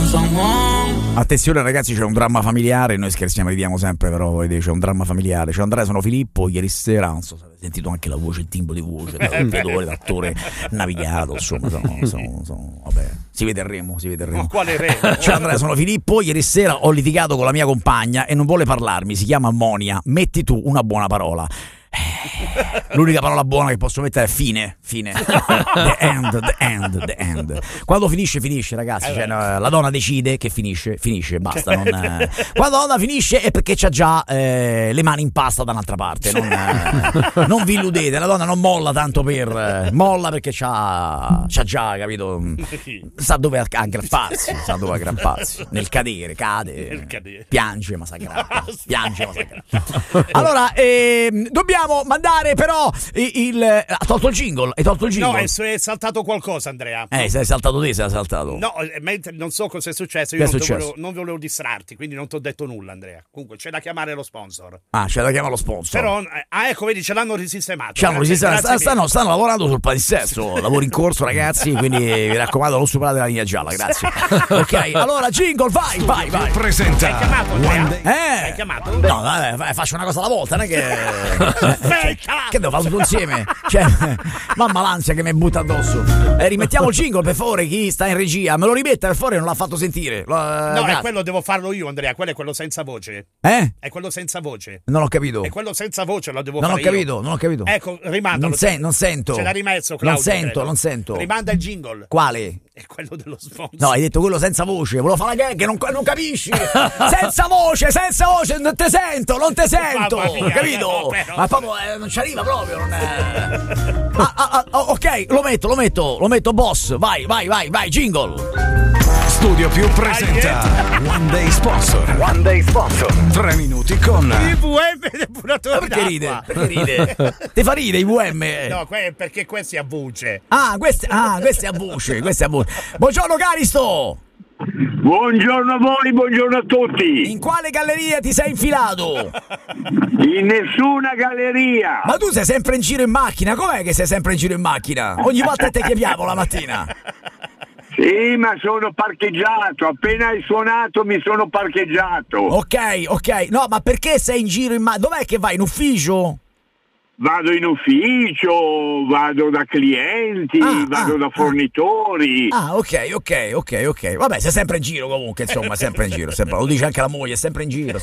Attenzione ragazzi, c'è un dramma familiare, noi scherziamo, ridiamo sempre, però c'è un dramma familiare. C'è Andrea, sono Filippo, ieri sera, non so se avete sentito anche la voce, il timbro di voce, l'attore navigato, insomma, vabbè, si vede il Remo. Ma quale Remo? Ciao Andrea, sono Filippo, ieri sera ho litigato con la mia compagna e non vuole parlarmi, si chiama Monia, metti tu una buona parola. L'unica parola buona che posso mettere è fine. The end. Quando finisce ragazzi, cioè, la donna decide che finisce, basta. Quando la donna finisce è perché c'ha già le mani in pasta da un'altra parte, non vi illudete, la donna non molla tanto molla perché c'ha già, capito, sa dove aggrapparsi, nel cadere, cade. Piange ma s'aggrappa. Allora dobbiamo mandare però ha tolto il jingle. No, è saltato qualcosa, Andrea. Sei saltato te, sei saltato. No, non so cosa è successo. Io non volevo distrarti, quindi non ti ho detto nulla, Andrea. Comunque c'è da chiamare lo sponsor. C'è da chiamare lo sponsor. Però ecco, vedi, ce l'hanno risistemato. Stanno lavorando sul palinsesto. Lavoro in corso, ragazzi, quindi vi raccomando, non superate la linea gialla, grazie. Ok, allora jingle, vai. Presenta. Hai chiamato, Andrea? Hai chiamato? No, vabbè, faccio una cosa alla volta, non è che che devo fare tutto insieme? Cioè, mamma l'ansia che mi butta addosso. Rimettiamo il jingle per favore, chi sta in regia me lo rimetta per favore, non l'ha fatto sentire. No, è quello, devo farlo io, Andrea. Quello è quello senza voce. È quello senza voce. Non ho capito. È quello senza voce, lo devo fare io. Non ho capito. Ecco, rimandalo. Non sento. Ce l'ha rimesso Claudio. Non sento. Rimanda il jingle. Quale? È quello dello sponsor. No, hai detto quello senza voce. Volevo fare la gag, non capisci. senza voce, non te sento. Mia, capito? Ma proprio non ci arriva proprio. Ok, lo metto, boss. Vai, jingle. Studio Più presenta One Day Sponsor. 3 minuti con IVM depuratore d'acqua. Perché ride? Ti fa ridere IVM? No, perché questi a voce. Questi a voce. Buongiorno Caristo. Buongiorno a voi, buongiorno a tutti. In quale galleria ti sei infilato? In nessuna galleria. Ma tu sei sempre in giro in macchina? Com'è che sei sempre in giro in macchina? Ogni volta te chiamiamo la mattina. Sì, ma sono parcheggiato. Appena hai suonato mi sono parcheggiato. Ok. No, ma perché sei in giro in macchina? Dov'è che vai? In ufficio? Vado in ufficio, vado da clienti, vado da fornitori. Ok. Vabbè, sei sempre in giro comunque, insomma, sempre in giro. Lo dice anche la moglie, sempre in giro.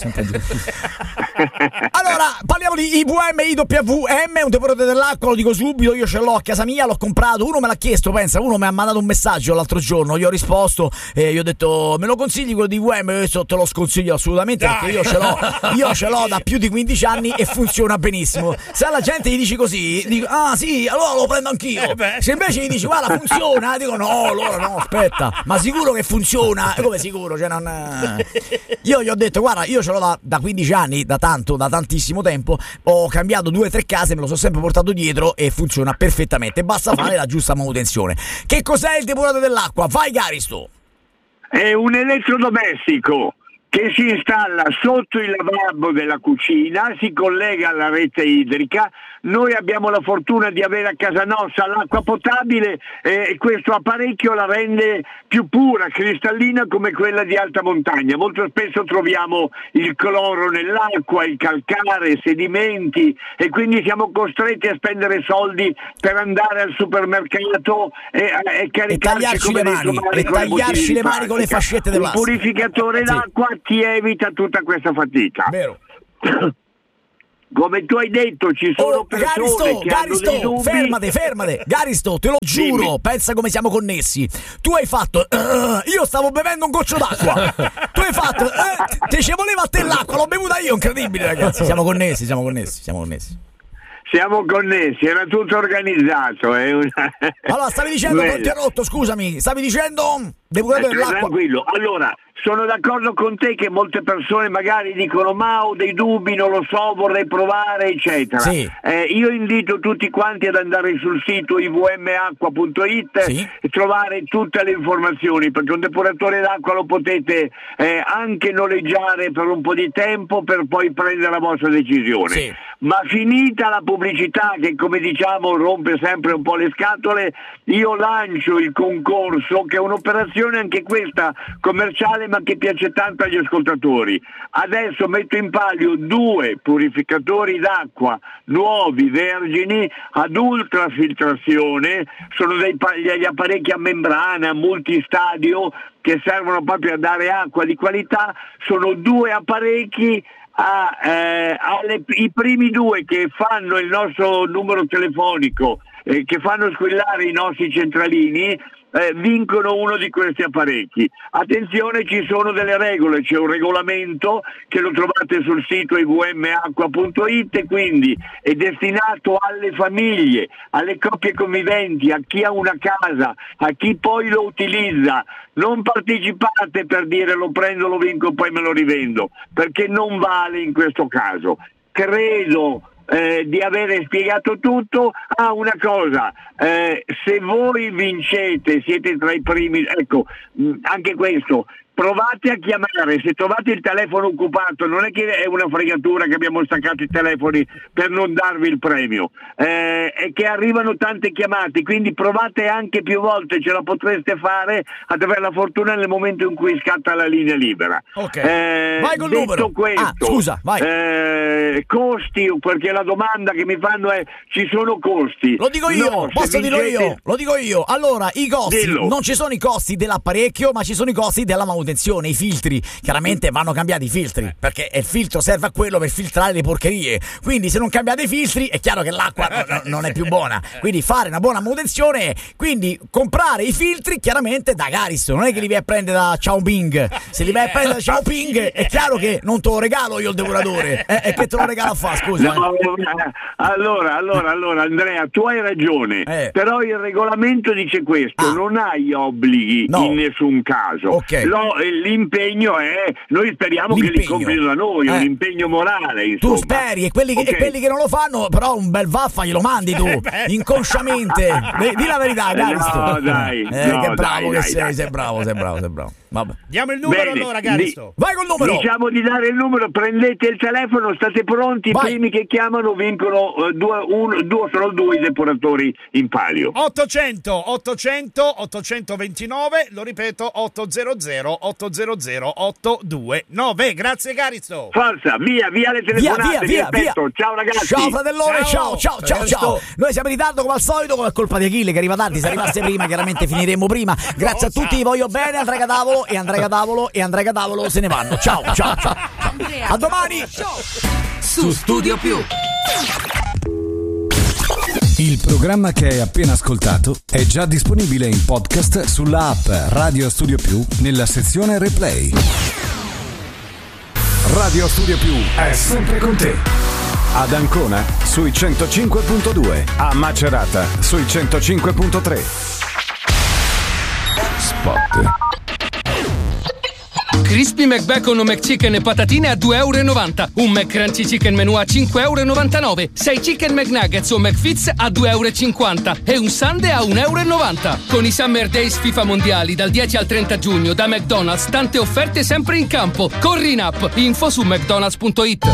Allora, parliamo di IWM, un depuratore dell'acqua, lo dico subito, io ce l'ho a casa mia, l'ho comprato, uno me l'ha chiesto, uno mi ha mandato un messaggio l'altro giorno, gli ho risposto e gli ho detto, me lo consigli quello di IWM? Io te lo sconsiglio assolutamente perché io ce l'ho da più di 15 anni e funziona benissimo. Se alla gente gli dici così, dico, sì, allora lo prendo anch'io. Se invece gli dici, guarda, funziona, dico, no, allora no, aspetta, ma sicuro che funziona? Come sicuro? Cioè, io gli ho detto, guarda, io ce l'ho da 15 anni, da tantissimo tempo, ho cambiato 2 o 3 case, me lo sono sempre portato dietro e funziona perfettamente, basta fare la giusta manutenzione. Che cos'è il depuratore dell'acqua? Vai Caristo! È un elettrodomestico che si installa sotto il lavabo della cucina, si collega alla rete idrica. Noi abbiamo la fortuna di avere a casa nostra l'acqua potabile e questo apparecchio la rende più pura, cristallina come quella di alta montagna. Molto spesso troviamo il cloro nell'acqua, il calcare, i sedimenti e quindi siamo costretti a spendere soldi per andare al supermercato e caricarci tagliarci le mani con le fascette del plastica. Un purificatore d'acqua ti evita tutta questa fatica. Vero. Come tu hai detto, ci sono persone che hanno dei dubbi. Fermate, Garisto, te lo giuro, dimmi. Pensa come siamo connessi. Tu hai fatto, io stavo bevendo un goccio d'acqua. Tu hai fatto, te ci voleva a te l'acqua, l'ho bevuta io, incredibile ragazzi. Siamo connessi. Siamo connessi, era tutto organizzato. Allora, stavi dicendo, ti ho interrotto, scusami, stavi dicendo, depuratore dell'acqua. Tranquillo, allora, sono d'accordo con te che molte persone magari dicono ma ho dei dubbi, non lo so, vorrei provare, eccetera. Sì. Io invito tutti quanti ad andare sul sito ivmacqua.it e trovare tutte le informazioni, perché un depuratore d'acqua lo potete anche noleggiare per un po' di tempo per poi prendere la vostra decisione. Sì. Ma finita la pubblicità, che come diciamo rompe sempre un po' le scatole, io lancio il concorso, che è un'operazione attenzione anche questa commerciale, ma che piace tanto agli ascoltatori. Adesso metto in palio 2 purificatori d'acqua nuovi, vergini, ad ultrafiltrazione, sono degli apparecchi a membrana multistadio che servono proprio a dare acqua di qualità. Sono 2 apparecchi, i primi 2 che fanno il nostro numero telefonico, che fanno squillare i nostri centralini, vincono uno di questi apparecchi. Attenzione, ci sono delle regole, c'è un regolamento che lo trovate sul sito ivmacqua.it, e quindi è destinato alle famiglie, alle coppie conviventi, a chi ha una casa, a chi poi lo utilizza. Non partecipate per dire lo prendo, lo vinco, poi me lo rivendo, perché non vale in questo caso. Credo di avere spiegato tutto. Una cosa, se voi vincete, siete tra i primi, ecco, anche questo, provate a chiamare, se trovate il telefono occupato, non è che è una fregatura che abbiamo staccato i telefoni per non darvi il premio, è che arrivano tante chiamate, quindi provate anche più volte, ce la potreste fare ad avere la fortuna nel momento in cui scatta la linea libera. Vai col numero. Questo, scusa, vai. Costi, perché la domanda che mi fanno è: ci sono costi? Lo dico io, no, posso dirlo io? Lo dico io. Allora, i costi, dillo. Non ci sono i costi dell'apparecchio, ma ci sono i costi della manutenzione, i filtri. Chiaramente vanno cambiati i filtri, perché il filtro serve a quello, per filtrare le porcherie. Quindi se non cambiate i filtri è chiaro che l'acqua non è più buona. Quindi fare una buona manutenzione, quindi comprare i filtri chiaramente da Garis, non è che li vai a prendere da Xiaoping. Se li vai a prendere da Xiaoping è chiaro che non te lo regalo io il depuratore, è che te lo regalo a fa, scusa. No, allora Andrea, tu hai ragione, però il regolamento dice questo, non hai obblighi in nessun caso. L'impegno è, noi speriamo che li comprino da noi, un impegno morale, insomma. Tu speri, e quelli che non lo fanno, però un bel vaffa glielo mandi tu, inconsciamente. Di la verità, Garisto. No, dai. Che bravo che sei bravo. Vabbè. Diamo il numero. Bene, allora, Garisto. Vai col numero. Diciamo di dare il numero, prendete il telefono, state pronti, i primi che chiamano vincono sono 2 i depuratori in palio. 800 829, lo ripeto, 800 829. Grazie Garisto. Forza, via le telefonate, via. Ciao ragazzi. Ciao fratellone, ciao. Noi siamo in ritardo come al solito, come è colpa di Achille che arriva tardi, se arrivasse prima chiaramente finiremo prima. Grazie a tutti, vi voglio bene. Andrea Cadavolo se ne vanno. Ciao. A domani. Su Studio Più. Il programma che hai appena ascoltato è già disponibile in podcast sulla app Radio Studio Più nella sezione Replay. Radio Studio Più è sempre con te. Ad Ancona sui 105.2, a Macerata sui 105.3. Spot. Crispy McBacon o McChicken e patatine a €2,90. Un McCrunchy Chicken Menù a €5,99. 6 Chicken McNuggets o McFits a €2,50. E un sundae a €1,90. Con i Summer Days FIFA Mondiali dal 10 al 30 giugno da McDonald's, tante offerte sempre in campo. Corri in app. Info su mcdonalds.it.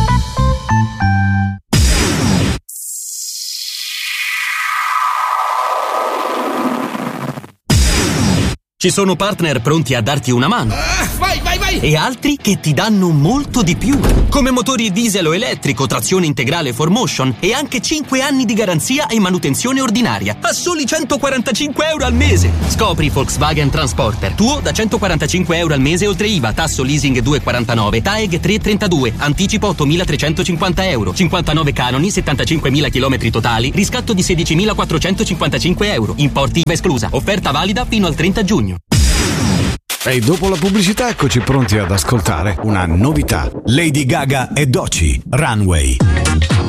Ci sono partner pronti a darti una mano. Vai! E altri che ti danno molto di più. Come motori diesel o elettrico, trazione integrale 4Motion e anche 5 anni di garanzia e manutenzione ordinaria a soli €145 al mese. Scopri Volkswagen Transporter, tuo da €145 al mese oltre IVA, tasso leasing 2,49, TAEG 3,32, anticipo €8.350, 59 canoni, 75.000 km totali, riscatto di €16.455, importi IVA esclusa, offerta valida fino al 30 giugno. E dopo la pubblicità eccoci pronti ad ascoltare una novità. Lady Gaga e Doechii, Runway.